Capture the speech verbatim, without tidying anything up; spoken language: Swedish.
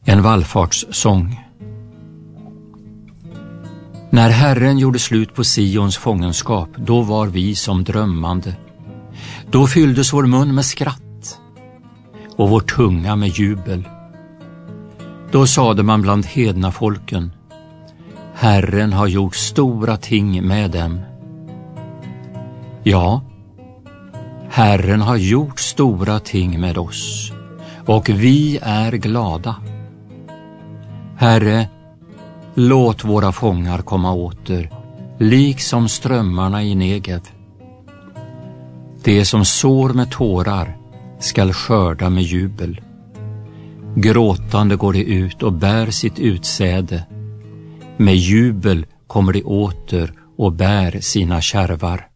En vallfartssång. När Herren gjorde slut på Sions fångenskap, då var vi som drömmande. Då fylldes vår mun med skratt och vår tunga med jubel. Då sade man bland hedna folken: Herren har gjort stora ting med dem. Ja, Herren har gjort stora ting med oss, och vi är glada. Herre, låt våra fångar komma åter, liksom strömmarna i Negev. Det som sår med tårar skall skörda med jubel. Gråtande går det ut och bär sitt utsäde. Med jubel kommer det åter och bär sina kärvar.